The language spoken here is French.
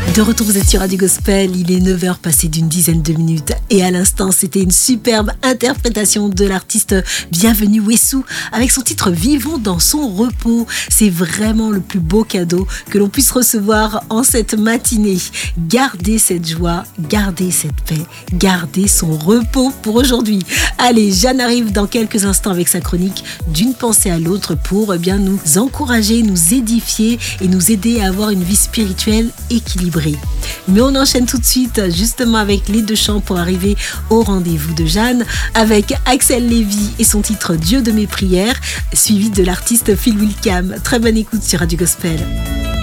De retour, vous êtes sur Radio Gospel, il est 9h passé d'une dizaine de minutes et à l'instant c'était une superbe interprétation de l'artiste Bienvenue Wessou avec son titre Vivons dans son repos. C'est vraiment le plus beau cadeau que l'on puisse recevoir en cette matinée. Gardez cette joie, gardez cette paix, gardez son repos pour aujourd'hui. Allez, Jeanne arrive dans quelques instants avec sa chronique d'une pensée à l'autre pour bien nous encourager, nous édifier et nous aider à avoir une vie spirituelle équilibrée. Mais on enchaîne tout de suite justement avec les deux chants pour arriver au rendez-vous de Jeanne avec Axel Lévy et son titre Dieu de mes prières, suivi de l'artiste Phil Wickham. Très bonne écoute sur Radio Gospel.